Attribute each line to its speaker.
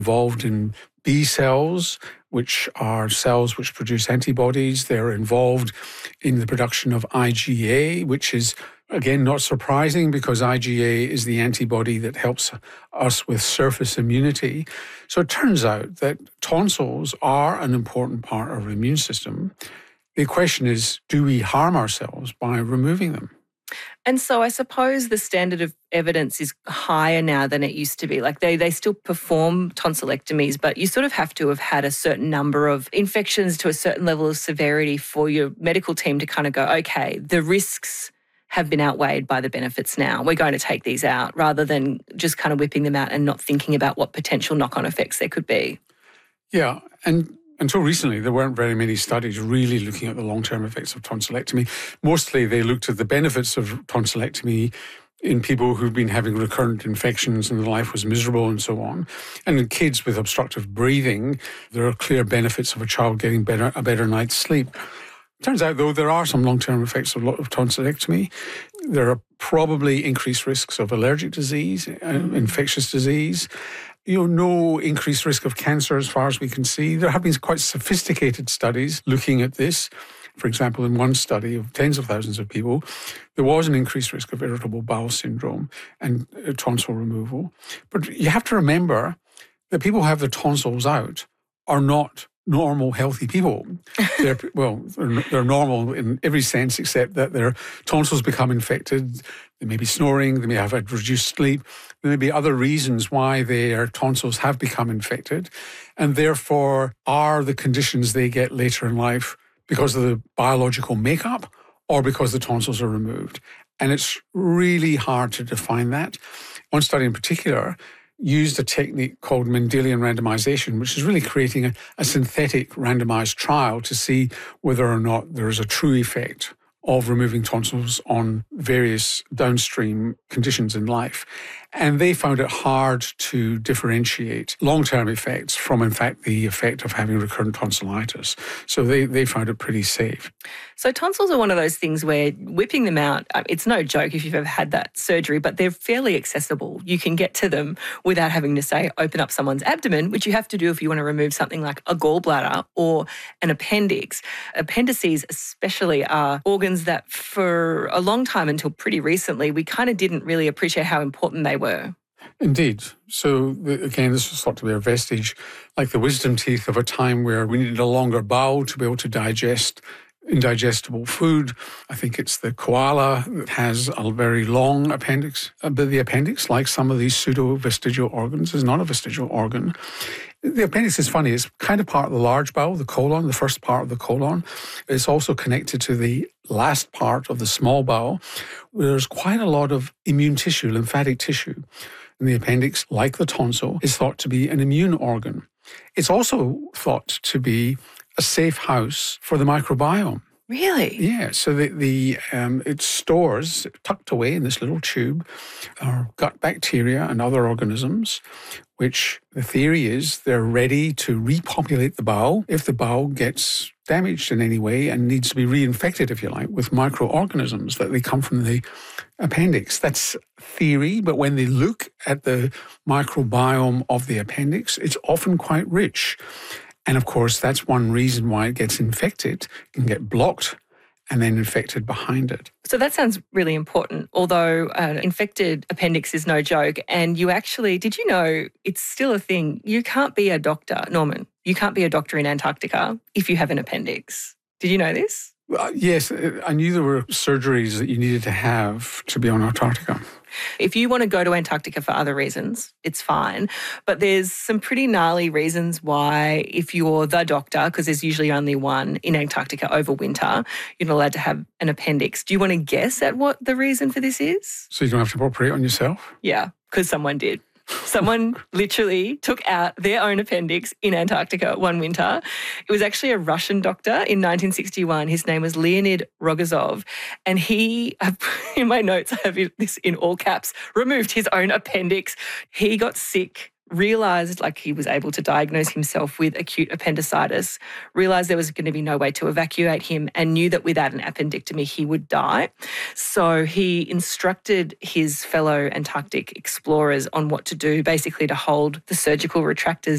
Speaker 1: involved in B cells, which are cells which produce antibodies. They're involved in the production of IgA, which is, again, not surprising because IgA is the antibody that helps us with surface immunity. So it turns out that tonsils are an important part of our immune system. The question is, do we harm ourselves by removing them?
Speaker 2: And so I suppose the standard of evidence is higher now than it used to be. Like they still perform tonsillectomies, but you sort of have to have had a certain number of infections to a certain level of severity for your medical team to kind of go, okay, the risks have been outweighed by the benefits now. We're going to take these out rather than just kind of whipping them out and not thinking about what potential knock-on effects there could be.
Speaker 1: Yeah, and until recently, there weren't very many studies really looking at the long-term effects of tonsillectomy. Mostly they looked at the benefits of tonsillectomy in people who've been having recurrent infections and their life was miserable and so on. And in kids with obstructive breathing, there are clear benefits of a child getting a better night's sleep. Turns out, though, there are some long-term effects of tonsillectomy. There are probably increased risks of allergic disease, infectious disease. No increased risk of cancer as far as we can see. There have been quite sophisticated studies looking at this. For example, in one study of tens of thousands of people, there was an increased risk of irritable bowel syndrome and tonsil removal. But you have to remember that people who have their tonsils out are not normal, healthy people. They're normal in every sense except that their tonsils become infected. They may be snoring, they may have had reduced sleep. There may be other reasons why their tonsils have become infected and therefore are the conditions they get later in life because of the biological makeup or because the tonsils are removed. And it's really hard to define that. One study in particular used a technique called Mendelian randomization, which is really creating a synthetic randomized trial to see whether or not there is a true effect of removing tonsils on various downstream conditions in life. And they found it hard to differentiate long-term effects from, in fact, the effect of having recurrent tonsillitis. So they found it pretty safe.
Speaker 2: So tonsils are one of those things where whipping them out, it's no joke if you've ever had that surgery, but they're fairly accessible. You can get to them without having to, say, open up someone's abdomen, which you have to do if you want to remove something like a gallbladder or an appendix. Appendices especially are organs that for a long time until pretty recently, we kind of didn't really appreciate how important they were.
Speaker 1: Indeed. So again, this was thought to be a vestige, like the wisdom teeth of a time where we needed a longer bowel to be able to digest indigestible food. I think it's the koala that has a very long appendix. But the appendix, like some of these pseudo-vestigial organs, is not a vestigial organ. The appendix is funny. It's kind of part of the large bowel, the colon, the first part of the colon. It's also connected to the last part of the small bowel, where there's quite a lot of immune tissue, lymphatic tissue. And the appendix, like the tonsil, is thought to be an immune organ. It's also thought to be a safe house for the microbiome.
Speaker 2: Really?
Speaker 1: Yeah, so it stores, tucked away in this little tube, our gut bacteria and other organisms, which the theory is they're ready to repopulate the bowel if the bowel gets damaged in any way and needs to be reinfected, if you like, with microorganisms that they come from the appendix. That's theory, but when they look at the microbiome of the appendix, it's often quite rich. And of course, that's one reason why it gets infected. It can get blocked and then infected behind it.
Speaker 2: So that sounds really important, although an infected appendix is no joke. And you actually, did you know it's still a thing? You can't be a doctor, Norman. You can't be a doctor in Antarctica if you have an appendix. Did you know this?
Speaker 1: Yes, I knew there were surgeries that you needed to have to be on Antarctica.
Speaker 2: If you want to go to Antarctica for other reasons, it's fine. But there's some pretty gnarly reasons why if you're the doctor, because there's usually only one in Antarctica over winter, you're not allowed to have an appendix. Do you want to guess at what the reason for this is?
Speaker 1: So you don't have to operate on yourself?
Speaker 2: Yeah, because someone did. Someone literally took out their own appendix in Antarctica one winter. It was actually a Russian doctor in 1961. His name was Leonid Rogozov. And he, in my notes, I have this in all caps, removed his own appendix. He got sick, realised like he was able to diagnose himself with acute appendicitis, realised there was going to be no way to evacuate him and knew that without an appendectomy he would die. So he instructed his fellow Antarctic explorers on what to do, basically to hold the surgical retractors